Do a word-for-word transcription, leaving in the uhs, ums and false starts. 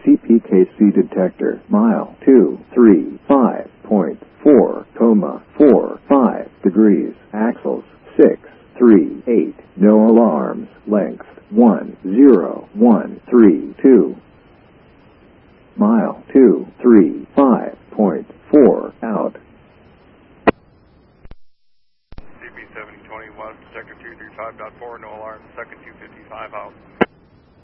C P K C detector. Mile two three five point four, comma four five degrees. Axles six three eight. No alarms. Length one zero one three two. Mile two three five point four out. C B seventy twenty west, second two three five point four, no alarm, second two fifty-five out.